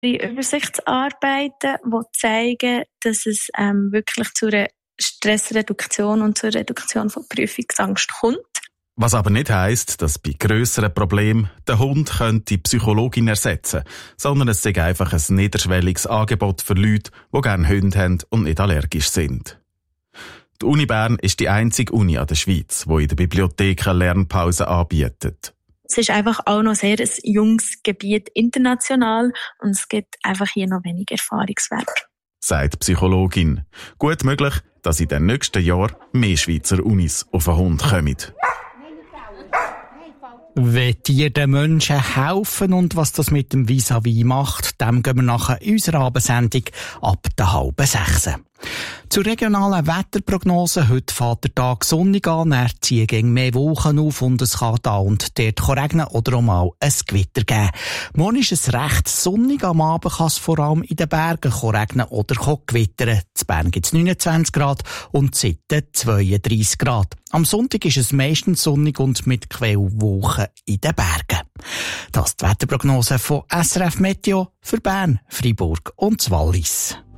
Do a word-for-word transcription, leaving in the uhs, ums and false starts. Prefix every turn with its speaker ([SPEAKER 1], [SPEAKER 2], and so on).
[SPEAKER 1] Übersichtsarbeiten, die zeigen, dass es ähm, wirklich zu einer Stressreduktion und zur Reduktion von Prüfungsangst kommt.
[SPEAKER 2] Was aber nicht heisst, dass bei grösseren Problemen der Hund die Psychologin ersetzen könnte, sondern es sei einfach ein niederschwelliges Angebot für Leute, die gerne Hunde haben und nicht allergisch sind. Die Uni Bern ist die einzige Uni an der Schweiz, die in der Bibliothek eine Lernpause anbietet.
[SPEAKER 1] Es ist einfach auch noch sehr ein junges Gebiet international und es gibt einfach hier noch wenig Erfahrungswert.
[SPEAKER 2] Sagt die Psychologin. Gut möglich, dass in den nächsten Jahren mehr Schweizer Unis auf den Hund kommen.
[SPEAKER 3] Wenn ihr den Menschen helfen und was das mit dem Vis-à-vis macht, dem gehen wir nachher in unserer Abendsendung ab der halben sechs. Zur regionalen Wetterprognose. Heute fährt der Tag sonnig an, er zieht gegen mehr Wolken auf und es kann da und dort regnen oder auch mal ein Gewitter geben. Morgen ist es recht sonnig, am Abend kann es vor allem in den Bergen regnen oder gewittern. In Bern gibt es neunundzwanzig Grad und Sitten zweiunddreissig Grad. Am Sonntag ist es meistens sonnig und mit Quellwolken in den Bergen. Das ist die Wetterprognose von S R F Meteo für Bern, Freiburg und das Wallis.